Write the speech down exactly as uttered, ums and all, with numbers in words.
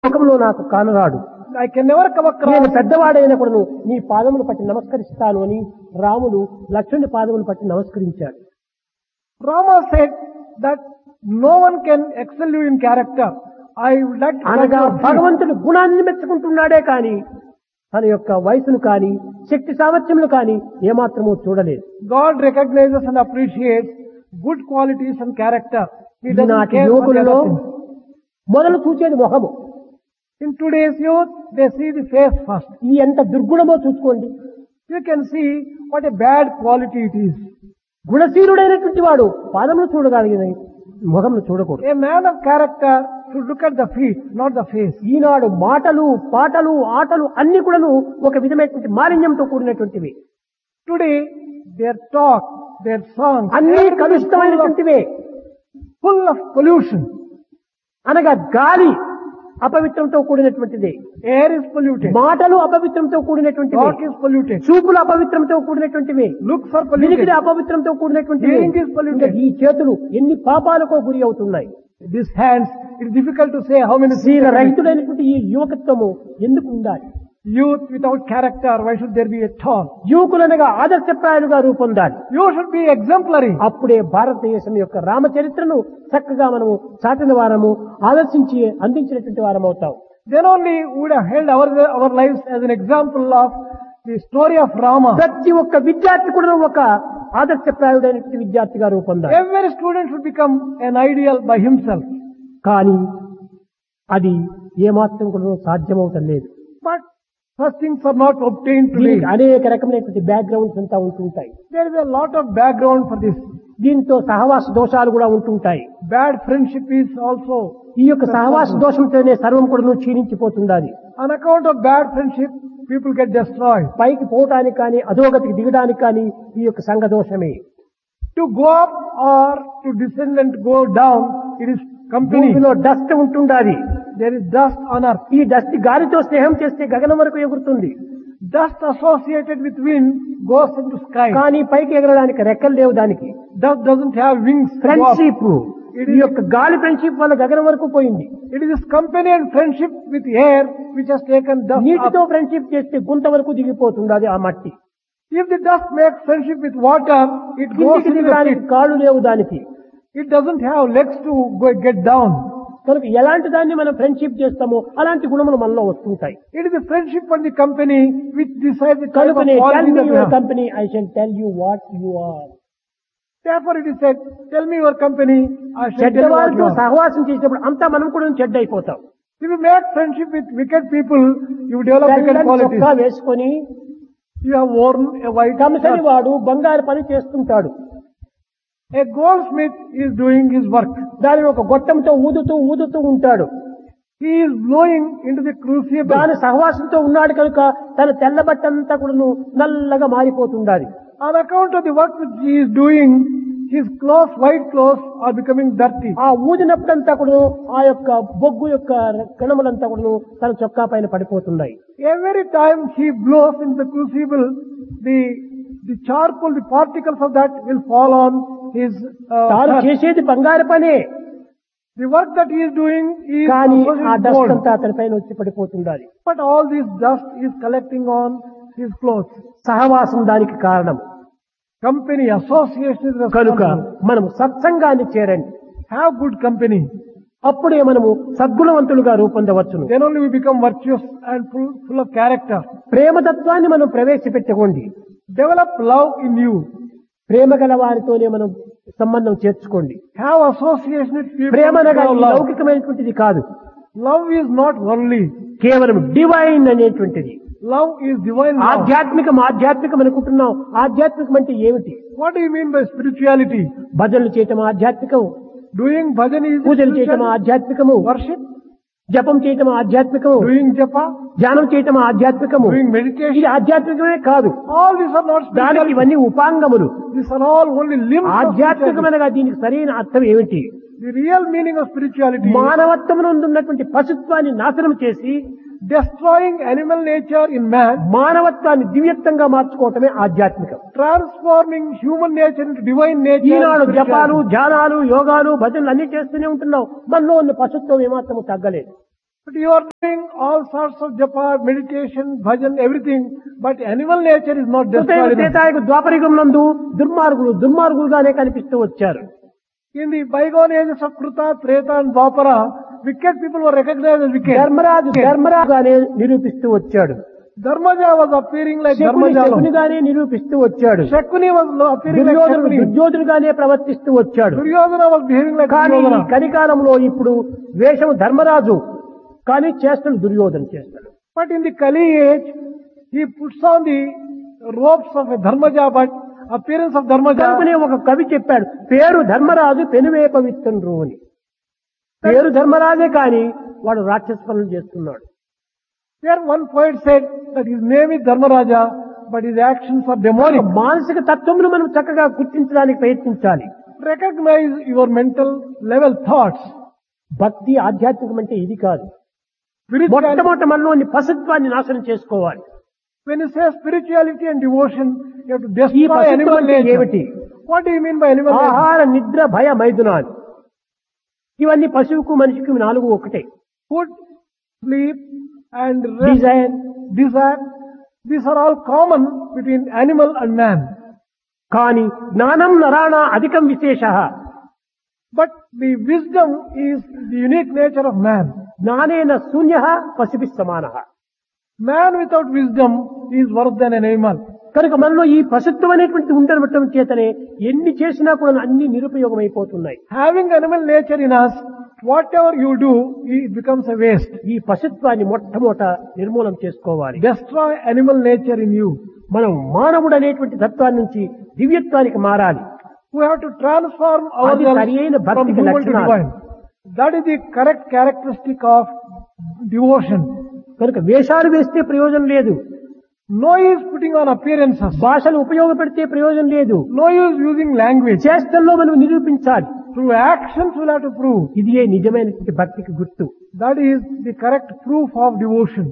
లోకంలో నాకు కానరాడు. I can never come నేను across. పెద్దవాడైనప్పుడు నీ పాదములు పట్టి నమస్కరిస్తాను అని రాముడు లక్ష్మణుడి పాదములు పట్టి నమస్కరించాడు. Rama said that no one can excel you in character. I would like to అనగా come to you. భగవంతుడు గుణాన్ని మెచ్చుకుంటున్నాడే కాని తన యొక్క వయసును కాని శక్తి సామర్థ్యములు కాని ఏమాత్రమూ చూడలేదు. God recognizes and appreciates good qualities and character. He doesn't ఈనాటి care for the యువకులలో other things. మొదలు చూచేది మొహము. In today's youth, they see the face first. ఈ ఎంత దుర్గుణమో చూసుకోండి. You can see what a bad quality it is. గుణశీలుడైనటువంటి వాడు పాదములు చూడగలిగిన ముఖమును చూడకూడదు. A man of character should look at the feet, not the face. ఈనాడు మాటలు పాటలు ఆటలు అన్ని కూడాను ఒక విధమైనటువంటి మాలిన్యంతో కూడినటువంటివి. Today, their talk, their songs, అన్ని everything is full of, కలుషితమైనటువంటివే. full of pollution. అనగా గాలి అపవిత్రంతో కూడినటువంటిది, Air is polluted. మాటలు అపవిత్రంతో కూడినటువంటివి, Talk is polluted. చూపులు అపవిత్రంతో కూడినటువంటివి, Looks are వినికిడి polluted. అపవిత్రంతో కూడినటువంటివి. Hearing is polluted. ఇంకా ఈ చేతులు ఎన్ని పాపాలకో గురి అవుతున్నాయి. These hands, it is difficult to say how many శీల sins. రహితుడైనటువంటి ఈ యువకత్వము ఎందుకు ఉండాలి? Youth without character, why should there be at all? యువకులనగా ఆదర్శప్రాయాలుగా రూపొందాలి. You should be exemplary. అప్పుడే భారతదేశం యొక్క రామచరిత్రను చక్కగా మనము చాటిన వారము ఆదర్శించి అందించినటువంటి వారం అవుతాం. Then only we would have held our, our lives as an example of the story of Rama. ప్రతి ఒక్క విద్యార్థి కూడా ఒక ఆదర్శప్రాయుడైనటువంటి విద్యార్థిగా రూపొందాలి. Every student should become an ideal by himself. కానీ అది ఏమాత్రం కూడా సాధ్యమవుతం లేదు. But such things are not obtained today. దీనికి అనేక రకమైనటువంటి బ్యాక్గ్రౌండ్స్ అంతా ఉంటుంటాయి. There is a lot of background for this. దీంతో సహవాస దోషాలు కూడా ఉంటుంటాయి. Bad friendship is also. ఈ యొక్క సహవాస దోషంతోనే సర్వం కూడా క్షీణించిపోతుండాలి. On account of bad friendship, people get destroyed. పైకి పోవటానికి కానీ అధోగతికి దిగడానికి కానీ ఈ యొక్క సంఘ దోషమే. To go up or to descend and go down, it is company. భూమిలో డస్ట్ ఉంటుండాలి. There is dust on earth. ఈ డస్ట్ గాలితో స్నేహం చేస్తే గగనం వరకు ఎగురుతుంది. Dust associated with wind goes into sky. కానీ పైకి ఎగరడానికి రెక్కలు లేవు దానికి. Dust doesn't have wings. to go up. Friendship ఈ యొక్క గాలి ఫ్రెండ్షిప్ వల్ల గగనం వరకు పోయింది. It is this company and friendship with air which has taken dust నీటితో up. ఫ్రెండ్షిప్ చేస్తే గుంత వరకు దిగిపోతుంది ఆ మట్టి. If the dust makes friendship with water, it goes కిందికి into the దిగడానికి pit. కాళ్ళు లేవు దానికి. It doesn't have legs to go get down. కనుక ఎలాంటి దాన్ని మనం ఫ్రెండ్షిప్ చేస్తామో అలాంటి గుణములు మనలో వస్తుంటాయి. It is the friendship and the company which decides the type of కనుకనే tell quality me that we your have. Company I shall tell you what you are. Therefore it is said, tell me your company, I shall tell you what చెడ్డవారితో you are. సహవాసం చేసినప్పుడు అంతా మనం కూడా చెడ్డ అయిపోతాం. If you make friendship with wicked people, you develop wicked తెల్లని qualities. చొక్కా వేసుకొని You have worn a white కంసరి shirt. వాడు బంగారు పని చేస్తుంటాడు. A goldsmith is doing his work. దానిని ఒక గొట్టంతో ఊదుతూ ఊదుతూ ఉంటాడు. He is blowing into the crucible. దాని సహవాసంతో ఉన్నాడు కనుక తన తెల్ల బట్టంతా కూడా నల్లగా మారిపోతుండాలి. On account of the work which he is doing, his clothes, white clothes, are becoming dirty. ఆ ఊదినప్పుడంతా కూడా ఆ యొక్క బొగ్గు యొక్క కణములంతా కూడా తన చొక్కా పైన పడిపోతున్నాయి. Every time he blows into the crucible, the the charcoal, the particles of that will fall on his uh, తాను shirt. చేసేది బంగారు పనే The work that he is doing is కానీ also ఆ his డస్ట్ gold. అంతా అతని పైన వచ్చి పడిపోతుండాలి. But all this dust is collecting on his clothes. సహవాసం దానికి కారణం. Company, association is కనుక responsible. మనము సత్సంగాన్ని చేరండి. Have good company. అప్పుడే మనము సద్గుణవంతులుగా రూపొందవచ్చును. Then only we become virtuous and full, full of character. ప్రేమతత్వాన్ని మనం ప్రవేశపెట్టుకోండి. Develop love in you. ప్రేమ గల వారితోనే మనం సంబంధం చేర్చుకోండి. Have association with people. Prema who అనగా have ఈ love. లౌకికమైనటువంటిది కాదు. Love is not worldly. కేవలం డివైన్ అనేటువంటిది. Love is divine love. ఆధ్యాత్మికం ఆధ్యాత్మికం అనుకుంటున్నాం. ఆధ్యాత్మికం అంటే ఏమిటి? What do you mean by spirituality? భజనలు చేయటం ఆధ్యాత్మికం, Doing bhajan is పూజలు చేయటం spirituality. ఆధ్యాత్మికము, Worship, జపం చేయటం ఆధ్యాత్మికము, doing japa, ధ్యానం చేయటం ఆధ్యాత్మికము. doing ఇది meditation. ఆధ్యాత్మికమే కాదు. All these are not దానికి spirituality. ఇవన్నీ ఉపాంగములు. These are all only limbs of spirituality. ఆధ్యాత్మికమనగా దీనికి సరైన అర్థం ఏమిటి? The real meaning of spirituality is మానవత్వమునందు ఉన్నటువంటి పశుత్వాన్ని నాశనం చేసి destroying animal nature in man, మానవత్వాన్ని దివ్యత్వంగా మార్చుకోవటమే ఆధ్యాత్మికం. transforming human nature into divine nature. ఈనాడు spirituality. జపాలు ధ్యానాలు యోగాలు భజనలు అన్ని చేస్తూనే ఉంటున్నాం. మనలో ఉన్న పశుత్వం ఏమాత్రము తగ్గలేదు. But you are doing all sorts of japa, meditation, bhajan, everything, but animal nature is not destroyed. in us. త్రేతాయుగ ద్వాపరయుగం నందు దుర్మార్గులు దుర్మార్గులుగానే కనిపిస్తూ వచ్చారు. In the bygone ages of Kruta, Treta and Dwapara, wicked people were recognized as wicked. Dharmaraju ధర్మరాజుగానే నిరూపిస్తూ వచ్చాడు. Dharmaja was appearing like Shakuni Dharmaja. శకునిగానే నిరూపిస్తూ వచ్చాడు. Shakuni was appearing like దుర్యోధనుడు Shakuni. దుర్యోధనుగానే ప్రవర్తిస్తూ వచ్చాడు. Duryodhana was behaving like కానీ ఈ Duryodhana. కలికాలంలో ఇప్పుడు వేషము ధర్మరాజు కానీ చేష్టలు దుర్యోధన చేస్తాడు. But in the Kali age, he puts on the robes of a Dharmaja, but appearance of Dharmaja. కనుకనే ఒక కవి చెప్పాడు, పేరు ధర్మరాజు పెనువే పవిత్రుడు అని. పేరు ధర్మరాజే కానీ వాడు రాక్షస పనులు చేస్తున్నాడు. There one poet said that his name is Dharmaraja, but his actions are demonic. మానసిక తత్వమును మనం చక్కగా గుర్తించడానికి ప్రయత్నించాలి. Recognize your mental level thoughts. భక్తి ఆధ్యాత్మికం అంటే ఇది కాదు. Spirituality, మొట్టమొదటి మనలోని పశుత్వాన్ని నాశనం చేసుకోవాలి. when you say spirituality and devotion, you have to ఈ destroy పశుత్వం animal అంటే nature. ఏమిటి? What do you mean by animal nature? ఆహార నిద్ర భయ మైదునాలు ఇవన్నీ పశువుకు మనిషికి నాలుగు ఒకటే. Food, sleep, and rest, Dzire desire. These are all common between animal and man. కానీ జ్ఞానం నరాణ అధికం విశేష. But the wisdom is the unique nature of man. జ్ఞానేన శూన్య పశుభి సమాన. Man without wisdom is worse than an animal. కనుక మనలో ఈ పశుత్వం అనేటువంటి ఉండటం చేతనే ఎన్ని చేసినా కూడా అన్ని నిరుపయోగమైపోతున్నాయి. Having animal nature in us, whatever you do, it becomes a waste. ఈ పశుత్వాన్ని మొట్టమొదట నిర్మూలన చేసుకోవాలి. Destroy animal nature in you. మనం మానవుడు అనేటువంటి తత్వాన్ని నుంచి దివ్యత్వానికి మారాలి. We have to transform అది సరియైన ourselves from భక్తికి human to లక్షణాలు. divine. That is the correct characteristic of devotion. కనుక వేషాలు వేస్తే ప్రయోజనం లేదు. No use putting on appearances. భాషను ఉపయోగపెడితే ప్రయోజనం లేదు. No use using language. చేష్టల్లో మనం నిరూపించాలి. Through actions we'll have to prove. ఇది ఏ నిజమైనటువంటి భక్తికి గుర్తు. That is the correct proof of devotion.